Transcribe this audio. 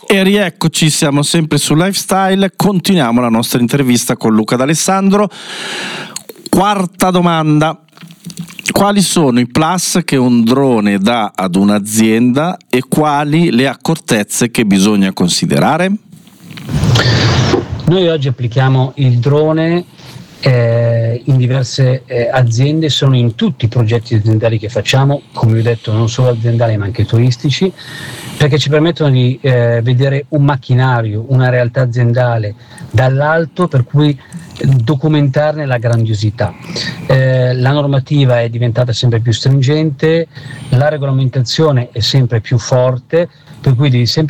E rieccoci, siamo sempre su Lifestyle, continuiamo la nostra intervista con Luca D'Alessandro. Quarta domanda: quali sono i plus che un drone dà ad un'azienda e quali le accortezze che bisogna considerare? Noi oggi applichiamo il drone in diverse aziende, sono in tutti i progetti aziendali che facciamo, come vi ho detto, non solo aziendali ma anche turistici, perché ci permettono di vedere un macchinario, una realtà aziendale dall'alto, per cui documentarne la grandiosità. La normativa è diventata sempre più stringente, la regolamentazione è sempre più forte, per cui devi sempre